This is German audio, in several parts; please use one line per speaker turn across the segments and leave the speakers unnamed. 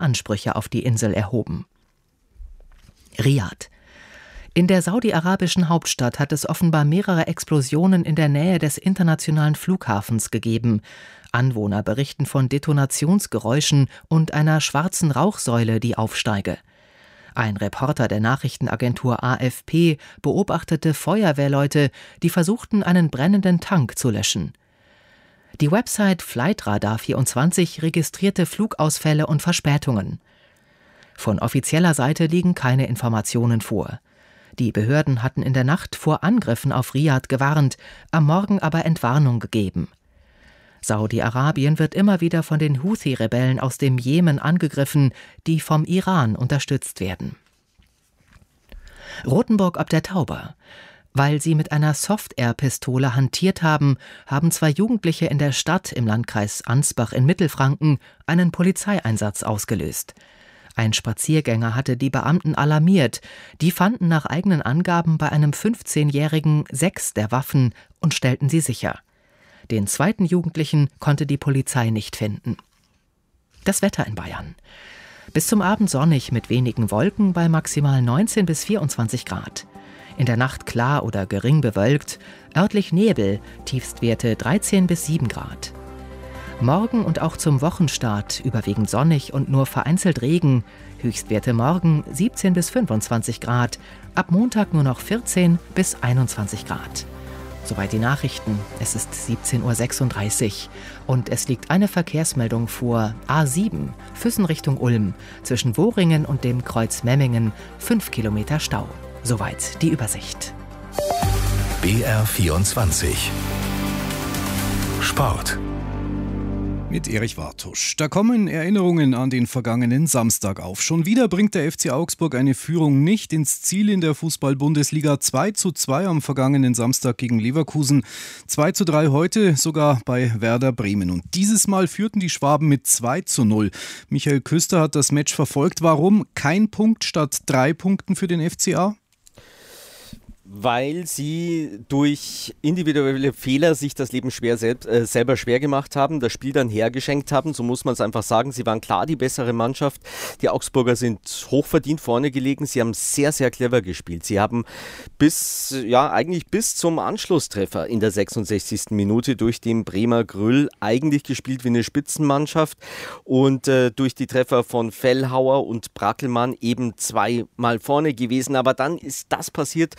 Ansprüche auf die Insel erhoben. Riad. In der saudi-arabischen Hauptstadt hat es offenbar mehrere Explosionen in der Nähe des internationalen Flughafens gegeben. Anwohner berichten von Detonationsgeräuschen und einer schwarzen Rauchsäule, die aufsteige. Ein Reporter der Nachrichtenagentur AFP beobachtete Feuerwehrleute, die versuchten, einen brennenden Tank zu löschen. Die Website Flightradar24 registrierte Flugausfälle und Verspätungen. Von offizieller Seite liegen keine Informationen vor. Die Behörden hatten in der Nacht vor Angriffen auf Riad gewarnt, am Morgen aber Entwarnung gegeben. Saudi-Arabien wird immer wieder von den Houthi-Rebellen aus dem Jemen angegriffen, die vom Iran unterstützt werden. Rothenburg ob der Tauber. Weil sie mit einer Soft-Air-Pistole hantiert haben, haben 2 Jugendliche in der Stadt im Landkreis Ansbach in Mittelfranken einen Polizeieinsatz ausgelöst. Ein Spaziergänger hatte die Beamten alarmiert. Die fanden nach eigenen Angaben bei einem 15-Jährigen 6 der Waffen und stellten sie sicher. Den 2. Jugendlichen konnte die Polizei nicht finden. Das Wetter in Bayern. Bis zum Abend sonnig mit wenigen Wolken bei maximal 19 bis 24 Grad. In der Nacht klar oder gering bewölkt, örtlich Nebel, Tiefstwerte 13 bis 7 Grad. Morgen und auch zum Wochenstart überwiegend sonnig und nur vereinzelt Regen. Höchstwerte morgen 17 bis 25 Grad, ab Montag nur noch 14 bis 21 Grad. Soweit die Nachrichten. Es ist 17:36 Uhr und es liegt eine Verkehrsmeldung vor. A7, Füssen Richtung Ulm, zwischen Woringen und dem Kreuz Memmingen, 5 Kilometer Stau. Soweit die Übersicht.
BR24 Sport.
Mit Erich Wartusch. Da kommen Erinnerungen an den vergangenen Samstag auf. Schon wieder bringt der FC Augsburg eine Führung nicht ins Ziel in der Fußball-Bundesliga. 2:2 am vergangenen Samstag gegen Leverkusen. 2:3 heute sogar bei Werder Bremen. Und dieses Mal führten die Schwaben mit 2:0. Michael Küster hat das Match verfolgt. Warum kein Punkt statt 3 Punkten für den FCA?
Weil sie durch individuelle Fehler sich das Leben selber schwer gemacht haben, das Spiel dann hergeschenkt haben, so muss man es einfach sagen. Sie waren klar die bessere Mannschaft. Die Augsburger sind hochverdient vorne gelegen. Sie haben sehr, sehr clever gespielt. Sie haben eigentlich bis zum Anschlusstreffer in der 66. Minute durch den Bremer Grüll eigentlich gespielt wie eine Spitzenmannschaft und durch die Treffer von Fellhauer und Brackelmann eben 2-mal vorne gewesen. Aber dann ist das passiert,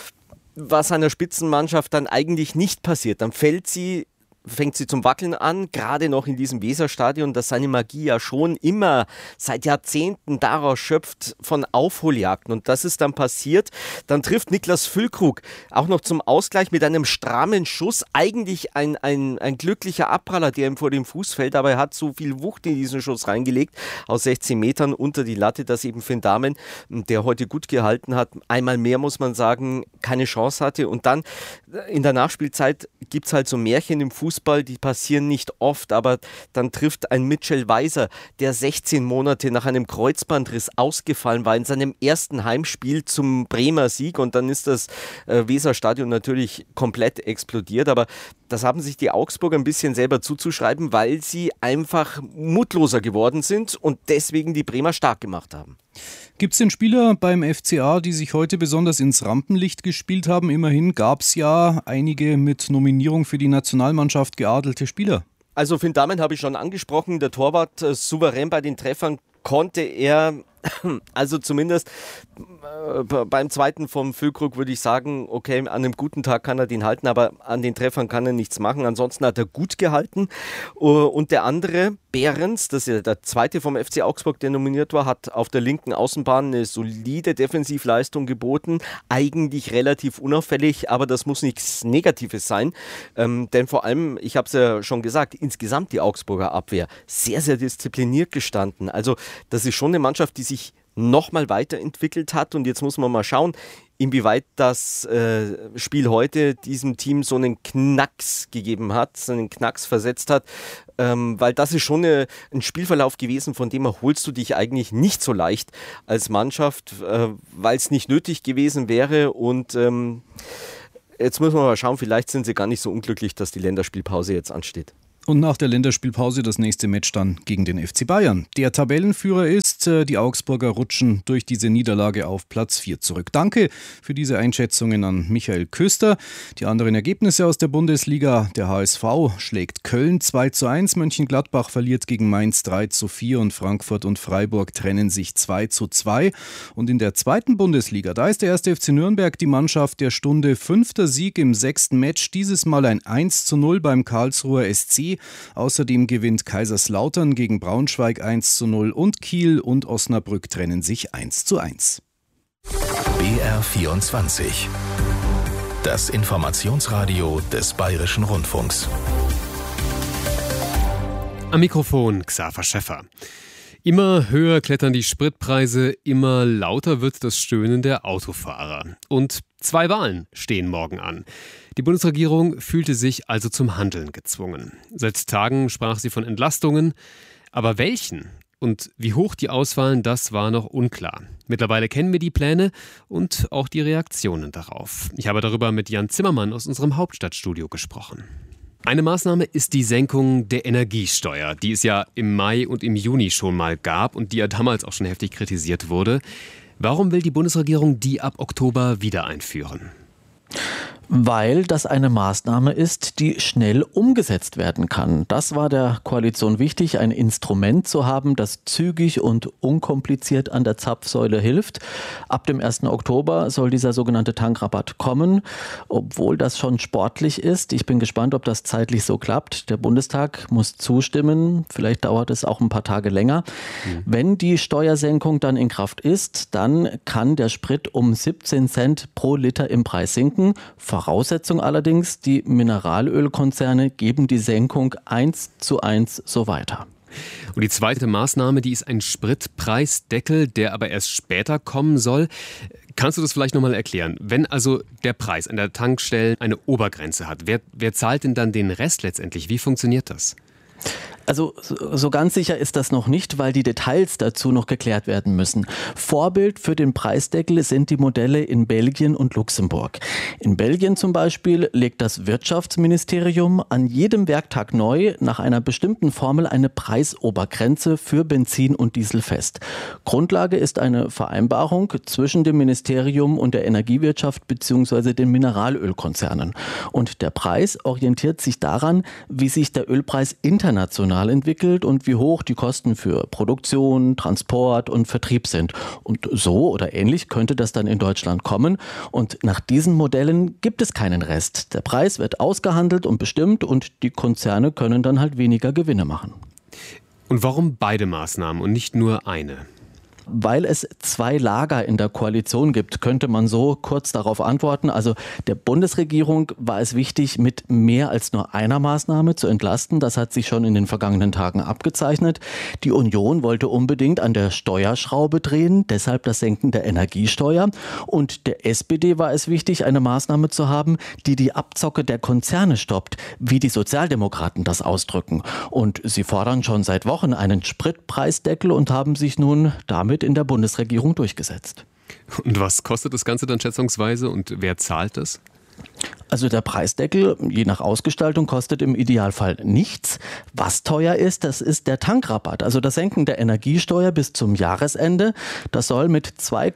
was einer Spitzenmannschaft dann eigentlich nicht passiert. Dann fängt sie zum Wackeln an, gerade noch in diesem Weserstadion, das seine Magie ja schon immer seit Jahrzehnten daraus schöpft von Aufholjagden. Und das ist dann passiert. Dann trifft Niklas Füllkrug auch noch zum Ausgleich mit einem strammen Schuss. Eigentlich ein glücklicher Abpraller, der ihm vor dem Fuß fällt, aber er hat so viel Wucht in diesen Schuss reingelegt, aus 16 Metern unter die Latte, dass eben Finn Dahmen, der heute gut gehalten hat, einmal mehr, muss man sagen, keine Chance hatte. Und dann in der Nachspielzeit gibt es halt so Märchen im Fußball, die passieren nicht oft, aber dann trifft ein Mitchell Weiser, der 16 Monate nach einem Kreuzbandriss ausgefallen war, in seinem ersten Heimspiel zum Bremer Sieg, und dann ist das Weserstadion natürlich komplett explodiert, aber das haben sich die Augsburger ein bisschen selber zuzuschreiben, weil sie einfach mutloser geworden sind und deswegen die Bremer stark gemacht haben.
Gibt es denn Spieler beim FCA, die sich heute besonders ins Rampenlicht gespielt haben? Immerhin gab es ja einige mit Nominierung für die Nationalmannschaft geadelte Spieler.
Also Finn Dahmen habe ich schon angesprochen, der Torwart souverän bei den Treffern konnte er, also zumindest beim zweiten vom Füllkrug würde ich sagen, okay, an einem guten Tag kann er den halten, aber an den Treffern kann er nichts machen. Ansonsten hat er gut gehalten. Und der andere, Behrens, das ist ja der zweite vom FC Augsburg, der nominiert war, hat auf der linken Außenbahn eine solide Defensivleistung geboten. Eigentlich relativ unauffällig, aber das muss nichts Negatives sein. Denn vor allem, ich habe es ja schon gesagt, insgesamt die Augsburger Abwehr sehr, sehr diszipliniert gestanden. Also das ist schon eine Mannschaft, die sich nochmal weiterentwickelt hat, und jetzt muss man mal schauen, inwieweit das Spiel heute diesem Team so einen Knacks gegeben hat, so einen Knacks versetzt hat, weil das ist schon ein Spielverlauf gewesen, von dem erholst du dich eigentlich nicht so leicht als Mannschaft, weil es nicht nötig gewesen wäre, und jetzt müssen wir mal schauen, vielleicht sind sie gar nicht so unglücklich, dass die Länderspielpause jetzt ansteht.
Und nach der Länderspielpause das nächste Match dann gegen den FC Bayern. Der Tabellenführer ist, die Augsburger rutschen durch diese Niederlage auf Platz 4 zurück. Danke für diese Einschätzungen an Michael Köster. Die anderen Ergebnisse aus der Bundesliga: Der HSV schlägt Köln 2:1, Mönchengladbach verliert gegen Mainz 3:4 und Frankfurt und Freiburg trennen sich 2:2. Und in der zweiten Bundesliga, da ist der 1. FC Nürnberg die Mannschaft der Stunde. 5. Sieg im 6. Match, dieses Mal ein 1:0 beim Karlsruher SC. Außerdem gewinnt Kaiserslautern gegen Braunschweig 1:0 und Kiel und Osnabrück trennen sich 1:1.
BR24. Das Informationsradio des Bayerischen Rundfunks.
Am Mikrofon Xaver Schäffer. Immer höher klettern die Spritpreise, immer lauter wird das Stöhnen der Autofahrer. Und 2 Wahlen stehen morgen an. Die Bundesregierung fühlte sich also zum Handeln gezwungen. Seit Tagen sprach sie von Entlastungen. Aber welchen und wie hoch die ausfallen, das war noch unklar. Mittlerweile kennen wir die Pläne und auch die Reaktionen darauf. Ich habe darüber mit Jan Zimmermann aus unserem Hauptstadtstudio gesprochen. Eine Maßnahme ist die Senkung der Energiesteuer, die es ja im Mai und im Juni schon mal gab und die ja damals auch schon heftig kritisiert wurde. Warum will die Bundesregierung die ab Oktober wieder einführen?
Weil das eine Maßnahme ist, die schnell umgesetzt werden kann. Das war der Koalition wichtig, ein Instrument zu haben, das zügig und unkompliziert an der Zapfsäule hilft. Ab dem 1. Oktober soll dieser sogenannte Tankrabatt kommen, obwohl das schon sportlich ist. Ich bin gespannt, ob das zeitlich so klappt. Der Bundestag muss zustimmen. Vielleicht dauert es auch ein paar Tage länger. Wenn die Steuersenkung dann in Kraft ist, dann kann der Sprit um 17 Cent pro Liter im Preis sinken. Voraussetzung allerdings, die Mineralölkonzerne geben die Senkung 1:1 so weiter.
Und die zweite Maßnahme, die ist ein Spritpreisdeckel, der aber erst später kommen soll. Kannst du das vielleicht nochmal erklären? Wenn also der Preis an der Tankstelle eine Obergrenze hat, wer zahlt denn dann den Rest letztendlich? Wie funktioniert das?
Also so ganz sicher ist das noch nicht, weil die Details dazu noch geklärt werden müssen. Vorbild für den Preisdeckel sind die Modelle in Belgien und Luxemburg. In Belgien zum Beispiel legt das Wirtschaftsministerium an jedem Werktag neu nach einer bestimmten Formel eine Preisobergrenze für Benzin und Diesel fest. Grundlage ist eine Vereinbarung zwischen dem Ministerium und der Energiewirtschaft bzw. den Mineralölkonzernen. Und der Preis orientiert sich daran, wie sich der Ölpreis international entwickelt und wie hoch die Kosten für Produktion, Transport und Vertrieb sind. Und so oder ähnlich könnte das dann in Deutschland kommen. Und nach diesen Modellen gibt es keinen Rest. Der Preis wird ausgehandelt und bestimmt und die Konzerne können dann halt weniger Gewinne machen.
Und warum beide Maßnahmen und nicht nur eine?
Weil es 2 Lager in der Koalition gibt, könnte man so kurz darauf antworten. Also der Bundesregierung war es wichtig, mit mehr als nur einer Maßnahme zu entlasten. Das hat sich schon in den vergangenen Tagen abgezeichnet. Die Union wollte unbedingt an der Steuerschraube drehen, deshalb das Senken der Energiesteuer. Und der SPD war es wichtig, eine Maßnahme zu haben, die die Abzocke der Konzerne stoppt, wie die Sozialdemokraten das ausdrücken. Und sie fordern schon seit Wochen einen Spritpreisdeckel und haben sich nun damit in der Bundesregierung durchgesetzt.
Und was kostet das Ganze dann schätzungsweise und wer zahlt das?
Also der Preisdeckel, je nach Ausgestaltung, kostet im Idealfall nichts. Was teuer ist, das ist der Tankrabatt, also das Senken der Energiesteuer bis zum Jahresende. Das soll mit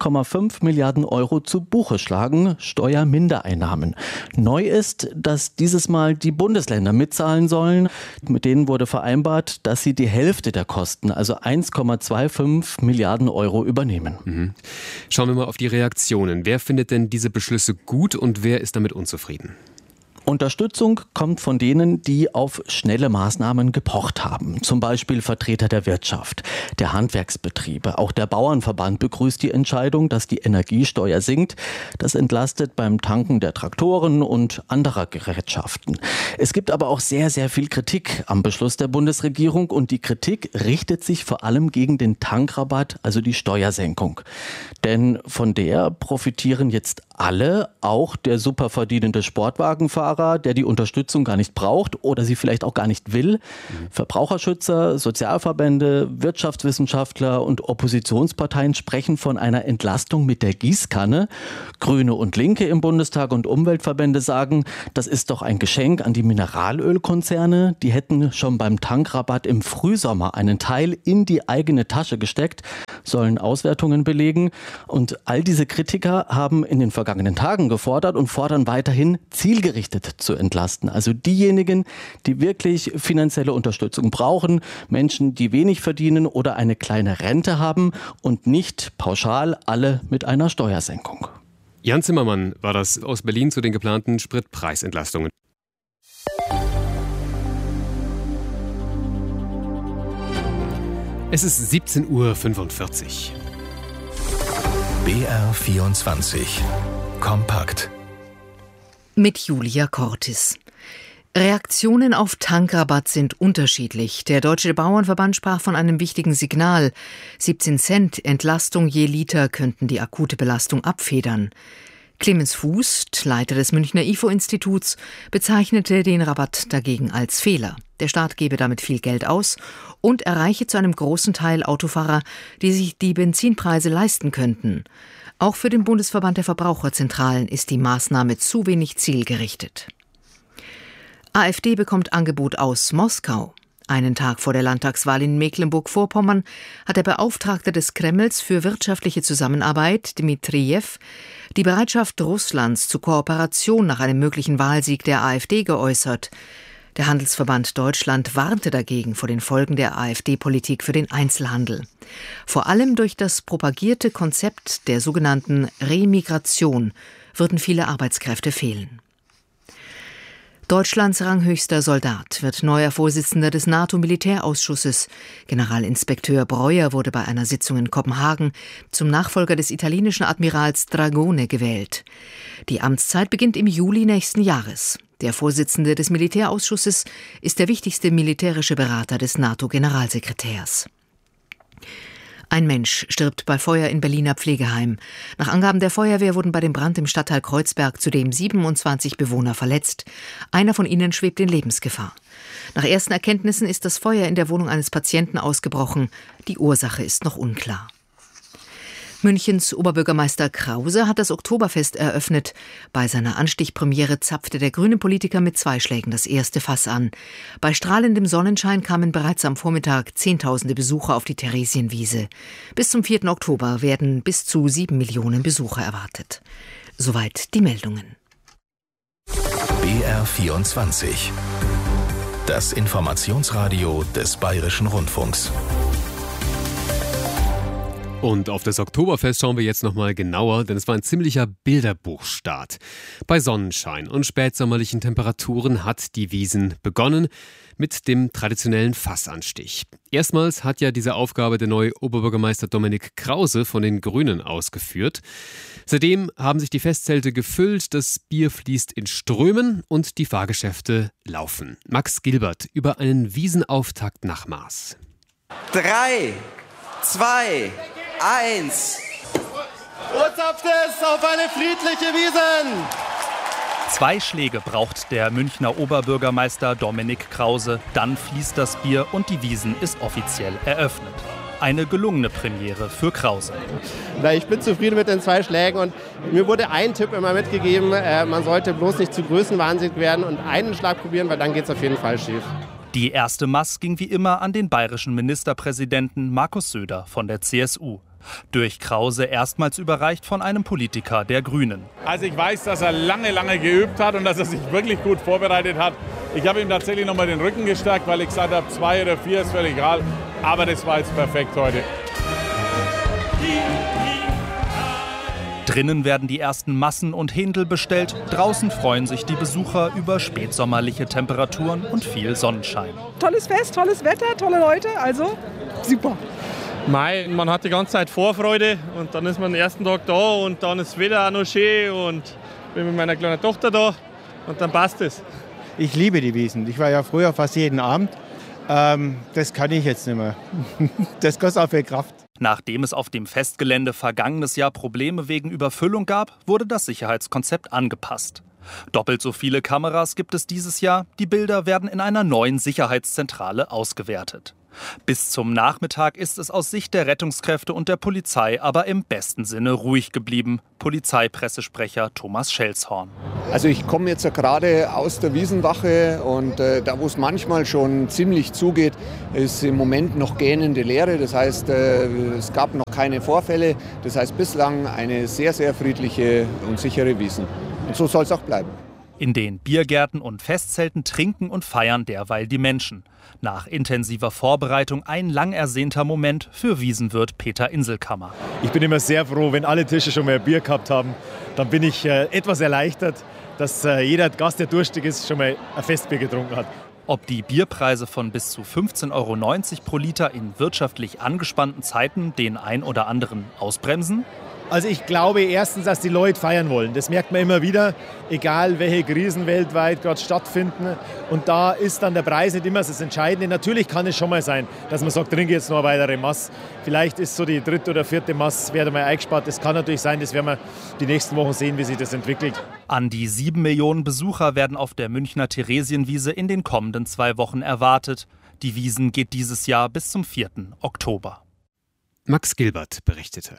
2,5 Milliarden Euro zu Buche schlagen, Steuermindereinnahmen. Neu ist, dass dieses Mal die Bundesländer mitzahlen sollen. Mit denen wurde vereinbart, dass sie die Hälfte der Kosten, also 1,25 Milliarden Euro übernehmen.
Schauen wir mal auf die Reaktionen. Wer findet denn diese Beschlüsse gut und wer ist damit unzufrieden?
Unterstützung kommt von denen, die auf schnelle Maßnahmen gepocht haben. Zum Beispiel Vertreter der Wirtschaft, der Handwerksbetriebe. Auch der Bauernverband begrüßt die Entscheidung, dass die Energiesteuer sinkt. Das entlastet beim Tanken der Traktoren und anderer Gerätschaften. Es gibt aber auch sehr, sehr viel Kritik am Beschluss der Bundesregierung. Und die Kritik richtet sich vor allem gegen den Tankrabatt, also die Steuersenkung. Denn von der profitieren jetzt alle, auch der superverdienende Sportwagenfahrer Autofahrer, der die Unterstützung gar nicht braucht oder sie vielleicht auch gar nicht will. Verbraucherschützer, Sozialverbände, Wirtschaftswissenschaftler und Oppositionsparteien sprechen von einer Entlastung mit der Gießkanne. Grüne und Linke im Bundestag und Umweltverbände sagen, das ist doch ein Geschenk an die Mineralölkonzerne. Die hätten schon beim Tankrabatt im Frühsommer einen Teil in die eigene Tasche gesteckt, sollen Auswertungen belegen. Und all diese Kritiker haben in den vergangenen Tagen gefordert und fordern weiterhin, zielgerichtet zu entlasten. Also diejenigen, die wirklich finanzielle Unterstützung brauchen, Menschen, die wenig verdienen oder eine kleine Rente haben und nicht pauschal alle mit einer Steuersenkung.
Jan Zimmermann war das aus Berlin zu den geplanten Spritpreisentlastungen. Es ist 17:45 Uhr.
BR24 Kompakt.
Mit Julia Cortis. Reaktionen auf Tankrabatt sind unterschiedlich. Der Deutsche Bauernverband sprach von einem wichtigen Signal. 17 Cent Entlastung je Liter könnten die akute Belastung abfedern. Clemens Fuß, Leiter des Münchner IFO-Instituts, bezeichnete den Rabatt dagegen als Fehler. Der Staat gebe damit viel Geld aus und erreiche zu einem großen Teil Autofahrer, die sich die Benzinpreise leisten könnten. Auch für den Bundesverband der Verbraucherzentralen ist die Maßnahme zu wenig zielgerichtet. AfD bekommt Angebot aus Moskau. Einen Tag vor der Landtagswahl in Mecklenburg-Vorpommern hat der Beauftragte des Kremls für wirtschaftliche Zusammenarbeit, Dmitrijew, die Bereitschaft Russlands zur Kooperation nach einem möglichen Wahlsieg der AfD geäußert. Der Handelsverband Deutschland warnte dagegen vor den Folgen der AfD-Politik für den Einzelhandel. Vor allem durch das propagierte Konzept der sogenannten Remigration würden viele Arbeitskräfte fehlen. Deutschlands ranghöchster Soldat wird neuer Vorsitzender des NATO-Militärausschusses. Generalinspekteur Breuer wurde bei einer Sitzung in Kopenhagen zum Nachfolger des italienischen Admirals Dragone gewählt. Die Amtszeit beginnt im Juli nächsten Jahres. Der Vorsitzende des Militärausschusses ist der wichtigste militärische Berater des NATO-Generalsekretärs. Ein Mensch stirbt bei Feuer in Berliner Pflegeheim. Nach Angaben der Feuerwehr wurden bei dem Brand im Stadtteil Kreuzberg zudem 27 Bewohner verletzt. Einer von ihnen schwebt in Lebensgefahr. Nach ersten Erkenntnissen ist das Feuer in der Wohnung eines Patienten ausgebrochen. Die Ursache ist noch unklar. Münchens Oberbürgermeister Krause hat das Oktoberfest eröffnet. Bei seiner Anstichpremiere zapfte der grüne Politiker mit 2 Schlägen das erste Fass an. Bei strahlendem Sonnenschein kamen bereits am Vormittag Zehntausende Besucher auf die Theresienwiese. Bis zum 4. Oktober werden bis zu 7 Millionen Besucher erwartet. Soweit die Meldungen.
BR24. Das Informationsradio des Bayerischen Rundfunks.
Und auf das Oktoberfest schauen wir jetzt nochmal genauer, denn es war ein ziemlicher Bilderbuchstart. Bei Sonnenschein und spätsommerlichen Temperaturen hat die Wiesn begonnen mit dem traditionellen Fassanstich. Erstmals hat ja diese Aufgabe der neue Oberbürgermeister Dominik Krause von den Grünen ausgeführt. Seitdem haben sich die Festzelte gefüllt, das Bier fließt in Strömen und die Fahrgeschäfte laufen. Max Gilbert über einen Wiesenauftakt nach Maß.
3, 2, 1.
Urzapft es auf eine friedliche Wiesn!
2 Schläge braucht der Münchner Oberbürgermeister Dominik Krause. Dann fließt das Bier und die Wiesn ist offiziell eröffnet. Eine gelungene Premiere für Krause.
Ich bin zufrieden mit den 2 Schlägen und mir wurde ein Tipp immer mitgegeben, man sollte bloß nicht zu größenwahnsinnig werden und einen Schlag probieren, weil dann geht es auf jeden Fall schief.
Die erste Maß ging wie immer an den bayerischen Ministerpräsidenten Markus Söder von der CSU. Durch Krause erstmals überreicht von einem Politiker der Grünen.
Also ich weiß, dass er lange geübt hat und dass er sich wirklich gut vorbereitet hat. Ich habe ihm tatsächlich nochmal den Rücken gestärkt, weil ich gesagt habe, 2 oder 4 ist völlig egal. Aber das war jetzt perfekt heute.
Drinnen werden die ersten Massen und Händel bestellt. Draußen freuen sich die Besucher über spätsommerliche Temperaturen und viel Sonnenschein.
Tolles Fest, tolles Wetter, tolle Leute, also super.
Man hat die ganze Zeit Vorfreude und dann ist man den ersten Tag da und dann ist das Wetter auch noch schön und bin mit meiner kleinen Tochter da und dann passt es.
Ich liebe die Wiesn. Ich war ja früher fast jeden Abend. Das kann ich jetzt nicht mehr. Das kostet auch viel Kraft.
Nachdem es auf dem Festgelände vergangenes Jahr Probleme wegen Überfüllung gab, wurde das Sicherheitskonzept angepasst. Doppelt so viele Kameras gibt es dieses Jahr. Die Bilder werden in einer neuen Sicherheitszentrale ausgewertet. Bis zum Nachmittag ist es aus Sicht der Rettungskräfte und der Polizei aber im besten Sinne ruhig geblieben. Polizeipressesprecher Thomas Schelzhorn.
Also ich komme jetzt gerade aus der Wiesenwache und da, wo es manchmal schon ziemlich zugeht, ist im Moment noch gähnende Leere. Das heißt, es gab noch keine Vorfälle. Das heißt, bislang eine sehr, sehr friedliche und sichere Wiesn. Und so soll es auch bleiben.
In den Biergärten und Festzelten trinken und feiern derweil die Menschen. Nach intensiver Vorbereitung ein lang ersehnter Moment für Wiesenwirt Peter Inselkammer.
Ich bin immer sehr froh, wenn alle Tische schon mal ein Bier gehabt haben. Dann bin ich etwas erleichtert, dass jeder Gast, der durstig ist, schon mal ein Festbier getrunken hat.
Ob die Bierpreise von bis zu 15,90 € pro Liter in wirtschaftlich angespannten Zeiten den ein oder anderen ausbremsen?
Also ich glaube erstens, dass die Leute feiern wollen. Das merkt man immer wieder, egal welche Krisen weltweit gerade stattfinden. Und da ist dann der Preis nicht immer das Entscheidende. Natürlich kann es schon mal sein, dass man sagt, trinke jetzt noch eine weitere Maß. Vielleicht ist so die 3. oder 4. Maß werde mal eingespart. Das kann natürlich sein, das werden wir die nächsten Wochen sehen, wie sich das entwickelt.
An die 7 Millionen Besucher werden auf der Münchner Theresienwiese in den kommenden 2 Wochen erwartet. Die Wiesn geht dieses Jahr bis zum 4. Oktober.
Max Gilbert berichtete.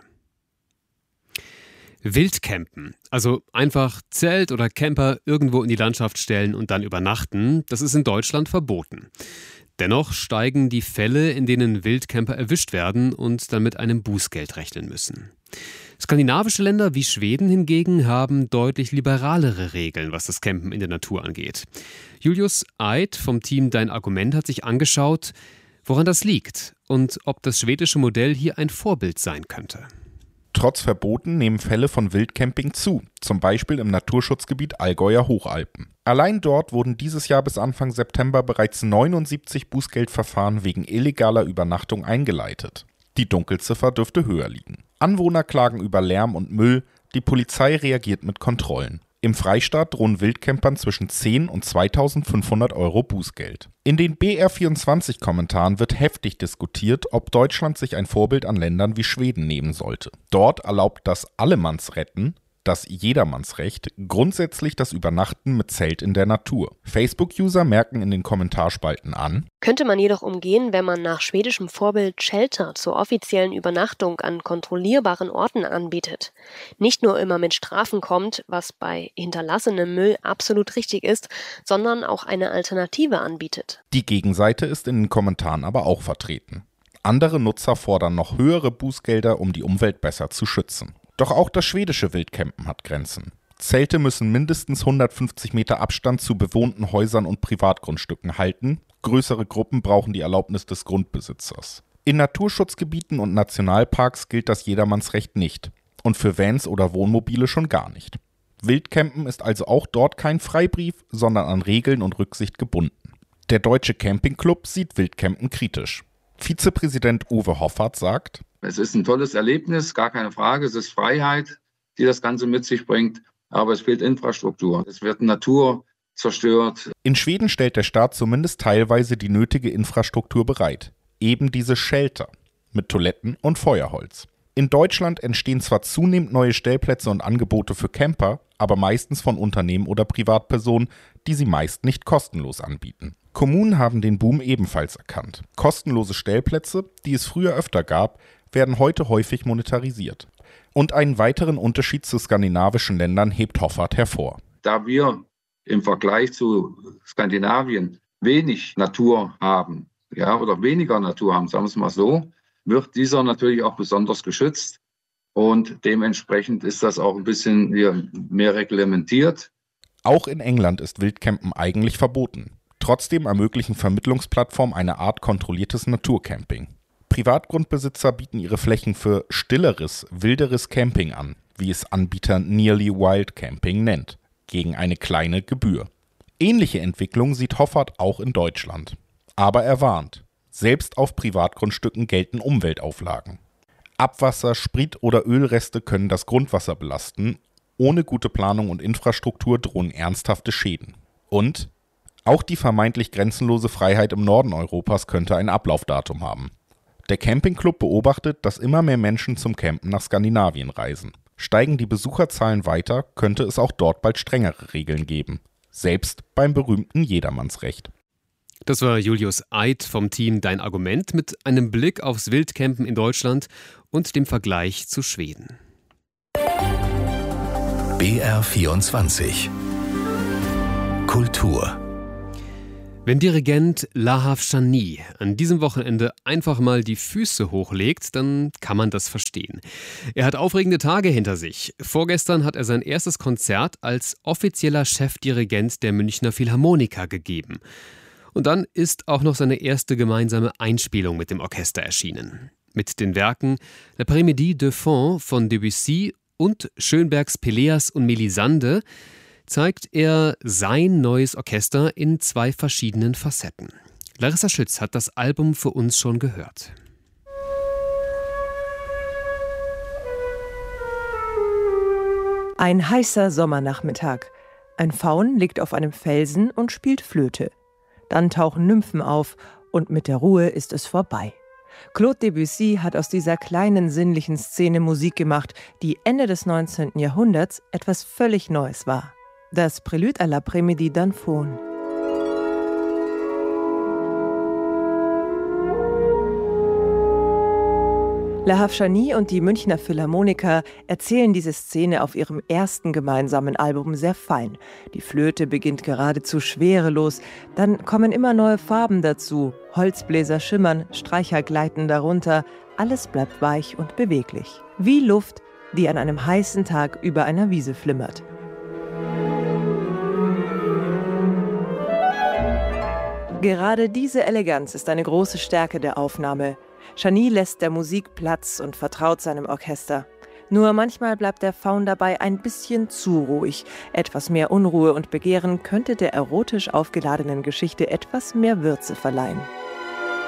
Wildcampen, also einfach Zelt oder Camper irgendwo in die Landschaft stellen und dann übernachten, das ist in Deutschland verboten. Dennoch steigen die Fälle, in denen Wildcamper erwischt werden und dann mit einem Bußgeld rechnen müssen. Skandinavische Länder wie Schweden hingegen haben deutlich liberalere Regeln, was das Campen in der Natur angeht. Julius Eid vom Team Dein Argument hat sich angeschaut, woran das liegt und ob das schwedische Modell hier ein Vorbild sein könnte.
Trotz Verboten nehmen Fälle von Wildcamping zu, zum Beispiel im Naturschutzgebiet Allgäuer Hochalpen. Allein dort wurden dieses Jahr bis Anfang September bereits 79 Bußgeldverfahren wegen illegaler Übernachtung eingeleitet. Die Dunkelziffer dürfte höher liegen. Anwohner klagen über Lärm und Müll, die Polizei reagiert mit Kontrollen. Im Freistaat drohen Wildcampern zwischen 10 und 2.500 € Bußgeld. In den BR24-Kommentaren wird heftig diskutiert, ob Deutschland sich ein Vorbild an Ländern wie Schweden nehmen sollte. Dort erlaubt das Allemannsretten, das Jedermannsrecht, grundsätzlich das Übernachten mit Zelt in der Natur. Facebook-User merken in den Kommentarspalten an:
Könnte man jedoch umgehen, wenn man nach schwedischem Vorbild Shelter zur offiziellen Übernachtung an kontrollierbaren Orten anbietet. Nicht nur immer mit Strafen kommt, was bei hinterlassenem Müll absolut richtig ist, sondern auch eine Alternative anbietet.
Die Gegenseite ist in den Kommentaren aber auch vertreten. Andere Nutzer fordern noch höhere Bußgelder, um die Umwelt besser zu schützen. Doch auch das schwedische Wildcampen hat Grenzen. Zelte müssen mindestens 150 Meter Abstand zu bewohnten Häusern und Privatgrundstücken halten. Größere Gruppen brauchen die Erlaubnis des Grundbesitzers. In Naturschutzgebieten und Nationalparks gilt das Jedermannsrecht nicht. Und für Vans oder Wohnmobile schon gar nicht. Wildcampen ist also auch dort kein Freibrief, sondern an Regeln und Rücksicht gebunden. Der Deutsche Campingclub sieht Wildcampen kritisch. Vizepräsident Uwe Hoffart sagt:
Es ist ein tolles Erlebnis, gar keine Frage. Es ist Freiheit, die das Ganze mit sich bringt. Aber es fehlt Infrastruktur. Es wird Natur zerstört.
In Schweden stellt der Staat zumindest teilweise die nötige Infrastruktur bereit. Eben diese Shelter mit Toiletten und Feuerholz. In Deutschland entstehen zwar zunehmend neue Stellplätze und Angebote für Camper, aber meistens von Unternehmen oder Privatpersonen, die sie meist nicht kostenlos anbieten. Kommunen haben den Boom ebenfalls erkannt. Kostenlose Stellplätze, die es früher öfter gab, werden heute häufig monetarisiert. Und einen weiteren Unterschied zu skandinavischen Ländern hebt Hoffart hervor.
Da wir im Vergleich zu Skandinavien wenig Natur haben, oder weniger Natur haben, sagen wir es mal so, wird dieser natürlich auch besonders geschützt. Und dementsprechend ist das auch ein bisschen mehr reglementiert.
Auch in England ist Wildcampen eigentlich verboten. Trotzdem ermöglichen Vermittlungsplattformen eine Art kontrolliertes Naturcamping. Privatgrundbesitzer bieten ihre Flächen für stilleres, wilderes Camping an, wie es Anbieter Nearly Wild Camping nennt, gegen eine kleine Gebühr. Ähnliche Entwicklung sieht Hoffart auch in Deutschland. Aber er warnt, selbst auf Privatgrundstücken gelten Umweltauflagen. Abwasser, Sprit- oder Ölreste können das Grundwasser belasten. Ohne gute Planung und Infrastruktur drohen ernsthafte Schäden. Und auch die vermeintlich grenzenlose Freiheit im Norden Europas könnte ein Ablaufdatum haben. Der Campingclub beobachtet, dass immer mehr Menschen zum Campen nach Skandinavien reisen. Steigen die Besucherzahlen weiter, könnte es auch dort bald strengere Regeln geben. Selbst beim berühmten Jedermannsrecht.
Das war Julius Eid vom Team Dein Argument mit einem Blick aufs Wildcampen in Deutschland und dem Vergleich zu Schweden.
BR24 Kultur.
Wenn Dirigent Lahav Shani an diesem Wochenende einfach mal die Füße hochlegt, dann kann man das verstehen. Er hat aufregende Tage hinter sich. Vorgestern hat er sein erstes Konzert als offizieller Chefdirigent der Münchner Philharmoniker gegeben. Und dann ist auch noch seine erste gemeinsame Einspielung mit dem Orchester erschienen. Mit den Werken L'Après-midi de Faun von Debussy und Schönbergs Peleas und Melisande zeigt er sein neues Orchester in 2 verschiedenen Facetten. Larissa Schütz hat das Album für uns schon gehört.
Ein heißer Sommernachmittag. Ein Faun liegt auf einem Felsen und spielt Flöte. Dann tauchen Nymphen auf und mit der Ruhe ist es vorbei. Claude Debussy hat aus dieser kleinen sinnlichen Szene Musik gemacht, die Ende des 19. Jahrhunderts etwas völlig Neues war. Das Prélude à l'après-midi d'un Faun. Lahav Shani und die Münchner Philharmoniker erzählen diese Szene auf ihrem ersten gemeinsamen Album sehr fein. Die Flöte beginnt geradezu schwerelos, dann kommen immer neue Farben dazu. Holzbläser schimmern, Streicher gleiten darunter. Alles bleibt weich und beweglich. Wie Luft, die an einem heißen Tag über einer Wiese flimmert. Gerade diese Eleganz ist eine große Stärke der Aufnahme. Shani lässt der Musik Platz und vertraut seinem Orchester. Nur manchmal bleibt der Faun dabei ein bisschen zu ruhig. Etwas mehr Unruhe und Begehren könnte der erotisch aufgeladenen Geschichte etwas mehr Würze verleihen.